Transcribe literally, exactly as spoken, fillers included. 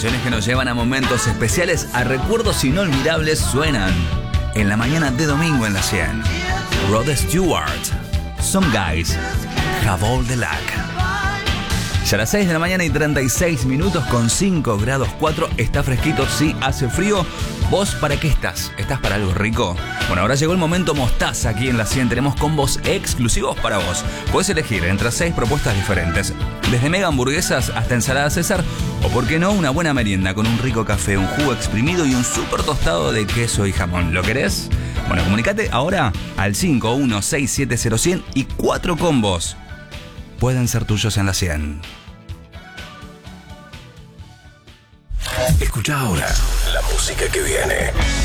Canciones que nos llevan a momentos especiales, a recuerdos inolvidables, suenan en la mañana de domingo en la cien. Rod Stewart, Some Guys Have All the Luck. Ya a las seis de la mañana y treinta y seis minutos con cinco grados cuatro. Está fresquito, sí, hace frío. ¿Vos para qué estás? ¿Estás para algo rico? Bueno, ahora llegó el momento mostaza aquí en la cien. Tenemos combos exclusivos para vos. Podés elegir entre seis propuestas diferentes. Desde mega hamburguesas hasta ensalada César. O por qué no, una buena merienda con un rico café, un jugo exprimido y un súper tostado de queso y jamón. ¿Lo querés? Bueno, comunicate ahora al cinco uno seis siete cero cien y cuatro combos pueden ser tuyos en la cien. Escucha ahora la música que viene.